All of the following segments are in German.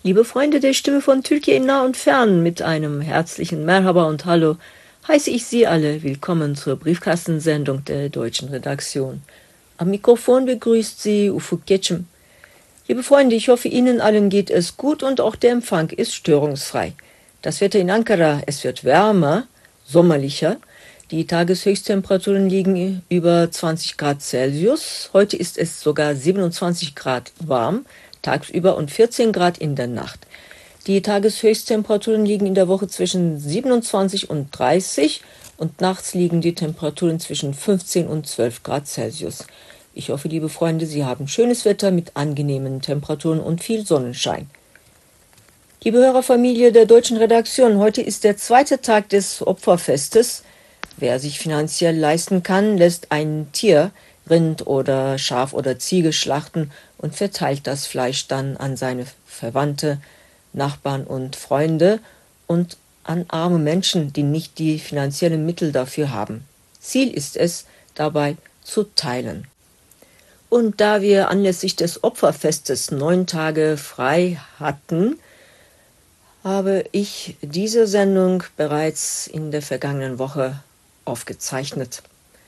Liebe Freunde der Stimme von Türkei in nah und fern, mit einem herzlichen Merhaba und Hallo heiße ich Sie alle willkommen zur Briefkastensendung der deutschen Redaktion. Am Mikrofon begrüßt Sie Ufuk Geçim. Liebe Freunde, ich hoffe, Ihnen allen geht es gut und auch der Empfang ist störungsfrei. Das Wetter in Ankara, es wird wärmer, sommerlicher. Die Tageshöchsttemperaturen liegen über 20 Grad Celsius. Heute ist es sogar 27 Grad warm, tagsüber und 14 Grad in der Nacht. Die Tageshöchsttemperaturen liegen in der Woche zwischen 27 und 30 und nachts liegen die Temperaturen zwischen 15 und 12 Grad Celsius. Ich hoffe, liebe Freunde, Sie haben schönes Wetter mit angenehmen Temperaturen und viel Sonnenschein. Liebe Hörerfamilie der deutschen Redaktion, heute ist der zweite Tag des Opferfestes. Wer sich finanziell leisten kann, lässt ein Tier, Rind oder Schaf oder Ziege schlachten und verteilt das Fleisch dann an seine Verwandte, Nachbarn und Freunde und an arme Menschen, die nicht die finanziellen Mittel dafür haben. Ziel ist es, dabei zu teilen. Und da wir anlässlich des Opferfestes 9 Tage frei hatten, habe ich diese Sendung bereits in der vergangenen Woche aufgezeichnet.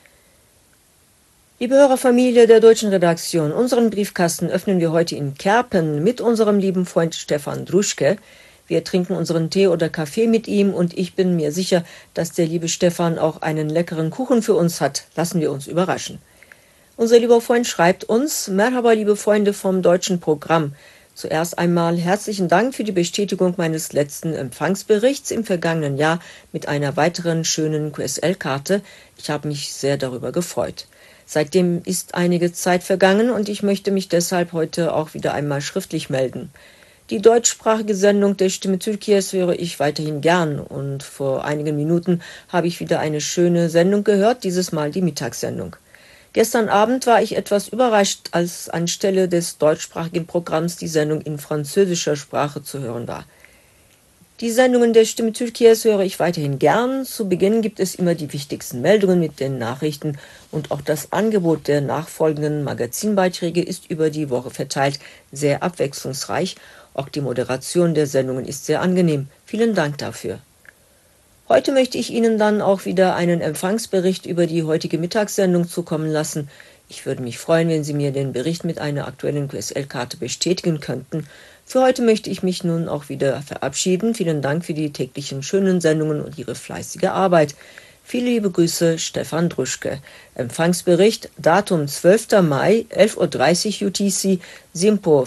Liebe Hörerfamilie der deutschen Redaktion, unseren Briefkasten öffnen wir heute in Kerpen mit unserem lieben Freund Stefan Druschke. Wir trinken unseren Tee oder Kaffee mit ihm und ich bin mir sicher, dass der liebe Stefan auch einen leckeren Kuchen für uns hat. Lassen wir uns überraschen. Unser lieber Freund schreibt uns: Merhaba, liebe Freunde vom deutschen Programm. Zuerst einmal herzlichen Dank für die Bestätigung meines letzten Empfangsberichts im vergangenen Jahr mit einer weiteren schönen QSL-Karte. Ich habe mich sehr darüber gefreut. Seitdem ist einige Zeit vergangen und ich möchte mich deshalb heute auch wieder einmal schriftlich melden. Die deutschsprachige Sendung der Stimme Türkiye's höre ich weiterhin gern und vor einigen Minuten habe ich wieder eine schöne Sendung gehört, dieses Mal die Mittagssendung. Gestern Abend war ich etwas überrascht, als anstelle des deutschsprachigen Programms die Sendung in französischer Sprache zu hören war. Die Sendungen der Stimme Türkiye's höre ich weiterhin gern. Zu Beginn gibt es immer die wichtigsten Meldungen mit den Nachrichten und auch das Angebot der nachfolgenden Magazinbeiträge ist über die Woche verteilt sehr abwechslungsreich. Auch die Moderation der Sendungen ist sehr angenehm. Vielen Dank dafür. Heute möchte ich Ihnen dann auch wieder einen Empfangsbericht über die heutige Mittagssendung zukommen lassen. Ich würde mich freuen, wenn Sie mir den Bericht mit einer aktuellen QSL-Karte bestätigen könnten. Für heute möchte ich mich nun auch wieder verabschieden. Vielen Dank für die täglichen schönen Sendungen und Ihre fleißige Arbeit. Viele liebe Grüße, Stefan Druschke. Empfangsbericht, Datum 12. Mai, 11:30 Uhr UTC, SIMPO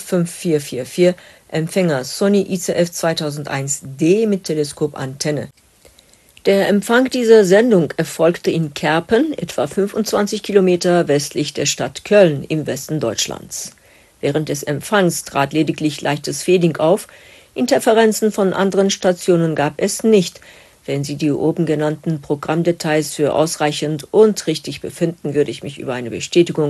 45444, Empfänger Sony ICF 2001D mit Teleskopantenne. Der Empfang dieser Sendung erfolgte in Kerpen, etwa 25 Kilometer westlich der Stadt Köln im Westen Deutschlands. Während des Empfangs trat lediglich leichtes Fading auf, Interferenzen von anderen Stationen gab es nicht. Wenn Sie die oben genannten Programmdetails für ausreichend und richtig befinden, würde ich mich über eine Bestätigung